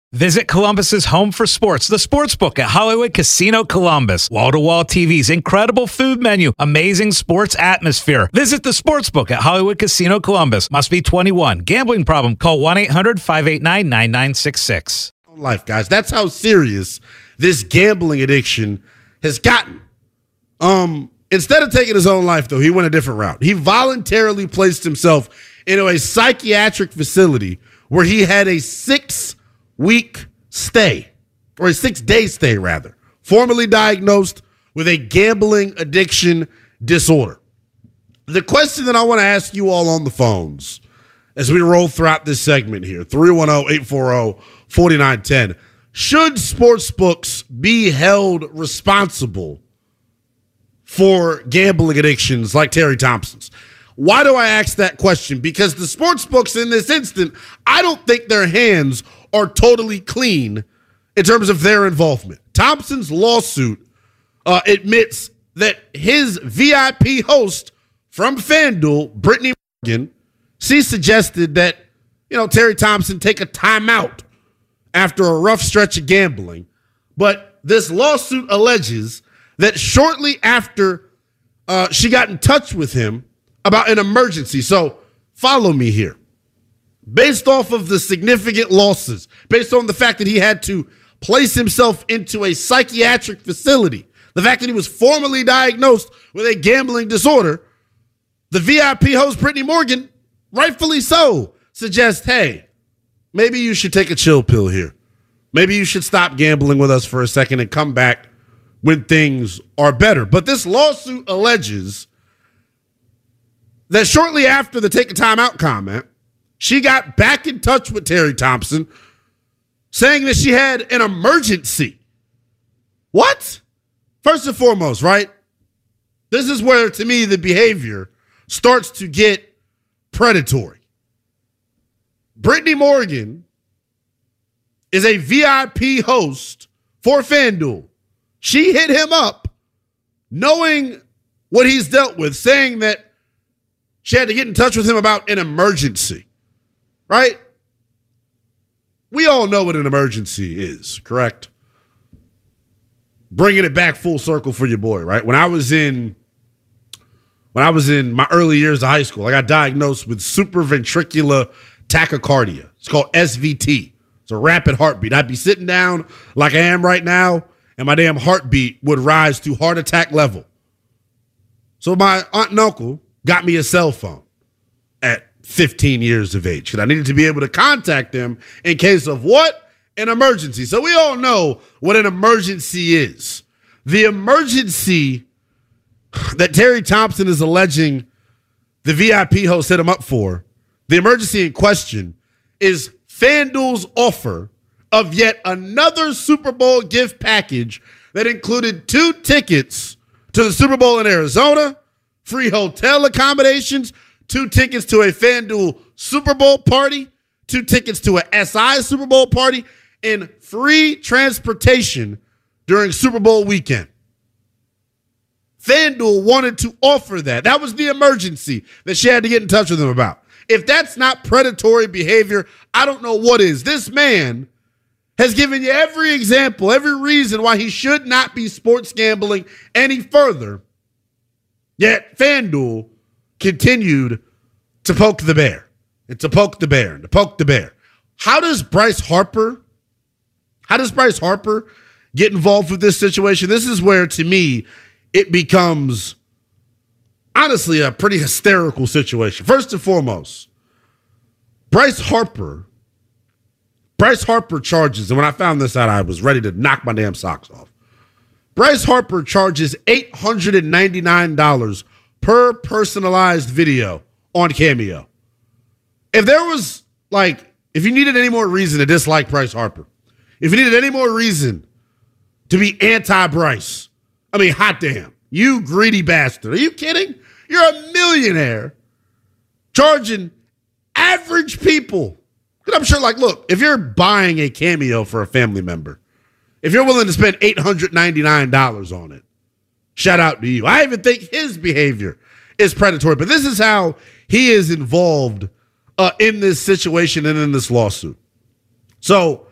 Visit Columbus's home for sports, the Sportsbook at Hollywood Casino Columbus. Wall-to-wall TVs, incredible food menu, amazing sports atmosphere. Visit the Sportsbook at Hollywood Casino Columbus. Must be 21. Gambling problem? Call 1-800-589-9966. Life, guys. That's how serious this gambling addiction has gotten. Instead of taking his own life, though, he went a different route. He voluntarily placed himself into a psychiatric facility where he had a 6-week stay, or a 6-day stay, rather, formally diagnosed with a gambling addiction disorder. The question that I want to ask you all on the phones as we roll throughout this segment here, 310-840-4910, should sportsbooks be held responsible for gambling addictions like Terry Thompson's? Why do I ask that question? Because the sports books in this instant, I don't think their hands are totally clean in terms of their involvement. Thompson's lawsuit admits that his VIP host from FanDuel, Brittany Morgan, she suggested that, Terry Thompson take a timeout after a rough stretch of gambling. But this lawsuit alleges that shortly after she got in touch with him about an emergency. So follow me here. Based off of the significant losses, based on the fact that he had to place himself into a psychiatric facility, the fact that he was formally diagnosed with a gambling disorder, the VIP host, Brittany Morgan, rightfully so, suggests, hey, maybe you should take a chill pill here. Maybe you should stop gambling with us for a second and come back when things are better. But this lawsuit alleges that shortly after the take a time out comment, she got back in touch with Terry Thompson saying that she had an emergency. What? First and foremost, right? This is where, to me, the behavior starts to get predatory. Brittany Morgan is a VIP host for FanDuel. She hit him up knowing what he's dealt with, saying that she had to get in touch with him about an emergency, right? We all know what an emergency is, correct? Bringing it back full circle for your boy, right? When I was in my early years of high school, I got diagnosed with supraventricular tachycardia. It's called SVT. It's a rapid heartbeat. I'd be sitting down like I am right now, and my damn heartbeat would rise to heart attack level. So my aunt and uncle got me a cell phone at 15 years of age because I needed to be able to contact them in case of what? An emergency. So we all know what an emergency is. The emergency that Terry Thompson is alleging the VIP host hit him up for, the emergency in question is FanDuel's offer of yet another Super Bowl gift package that included 2 tickets to the Super Bowl in Arizona, free hotel accommodations, 2 tickets to a FanDuel Super Bowl party, 2 tickets to a SI Super Bowl party, and free transportation during Super Bowl weekend. FanDuel wanted to offer that. That was the emergency that she had to get in touch with him about. If that's not predatory behavior, I don't know what is. This man has given you every example, every reason why he should not be sports gambling any further. Yet FanDuel continued to poke the bear and to poke the bear and to poke the bear. How does Bryce Harper get involved with this situation? This is where, to me, it becomes honestly a pretty hysterical situation. First and foremost, Bryce Harper charges, and when I found this out, I was ready to knock my damn socks off. Bryce Harper charges $899 per personalized video on Cameo. If you needed any more reason to dislike Bryce Harper, if you needed any more reason to be anti-Bryce, hot damn, you greedy bastard. Are you kidding? You're a millionaire charging average people. And I'm sure, look, if you're buying a Cameo for a family member, if you're willing to spend $899 on it, shout out to you. I even think his behavior is predatory, but this is how he is involved in this situation and in this lawsuit. So